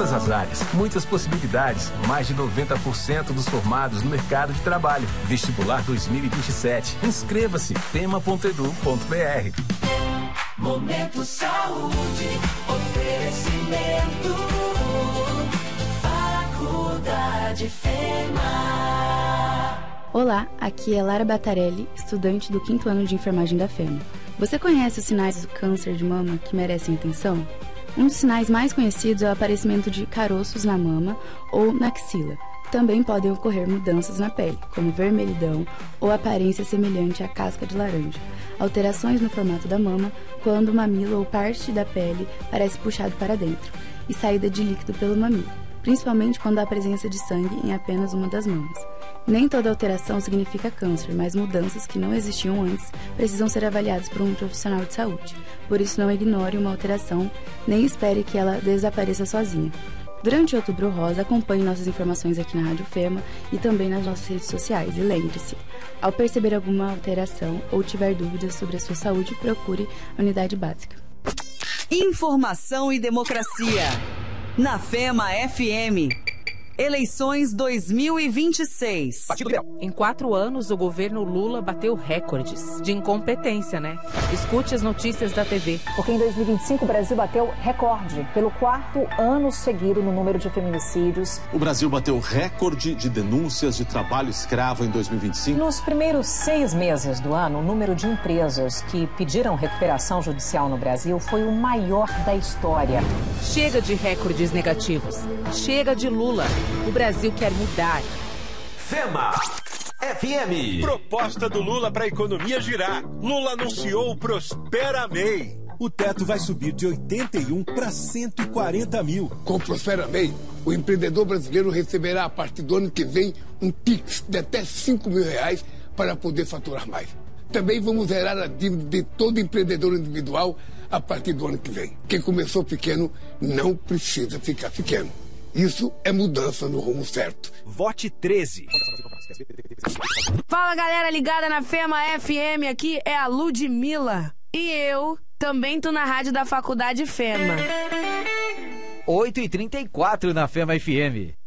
todas as áreas, muitas possibilidades, mais de 90% dos formados no mercado de trabalho. Vestibular 2027. Inscreva-se, tema.edu.br. Momento Saúde, oferecimento, Faculdade FEMA. Olá, aqui é Lara Batarelli, estudante do 5º ano de enfermagem da FEMA. Você conhece os sinais do câncer de mama que merecem atenção? Um dos sinais mais conhecidos é o aparecimento de caroços na mama ou na axila. Também podem ocorrer mudanças na pele, como vermelhidão ou aparência semelhante à casca de laranja. Alterações no formato da mama, quando o mamilo ou parte da pele parece puxado para dentro, e saída de líquido pelo mamilo, principalmente quando há presença de sangue em apenas uma das mamas. Nem toda alteração significa câncer, mas mudanças que não existiam antes precisam ser avaliadas por um profissional de saúde. Por isso, não ignore uma alteração, nem espere que ela desapareça sozinha. Durante o Outubro Rosa, acompanhe nossas informações aqui na Rádio FEMA e também nas nossas redes sociais. E lembre-se, ao perceber alguma alteração ou tiver dúvidas sobre a sua saúde, procure a unidade básica. Informação e democracia. Na FEMA FM. Eleições 2026. Em 4 anos, o governo Lula bateu recordes de incompetência, né? Escute as notícias da TV. Porque em 2025 o Brasil bateu recorde pelo 4º ano seguido no número de feminicídios. O Brasil bateu recorde de denúncias de trabalho escravo em 2025. Nos primeiros 6 meses do ano, o número de empresas que pediram recuperação judicial no Brasil foi o maior da história. Chega de recordes negativos. Chega de Lula. O Brasil quer mudar. FEMA FM. Proposta do Lula para a economia girar. Lula anunciou o Prospera MEI. O teto vai subir de 81 para 140 mil. Com o Prospera MEI, o empreendedor brasileiro receberá a partir do ano que vem um Pix de até 5 mil reais para poder faturar mais. Também vamos zerar a dívida de todo empreendedor individual a partir do ano que vem. Quem começou pequeno não precisa ficar pequeno. Isso é mudança no rumo certo. Vote 13. Fala, galera ligada na FEMA FM, aqui é a Ludmilla. E eu também tô na rádio da Faculdade FEMA. 8h34 na FEMA FM.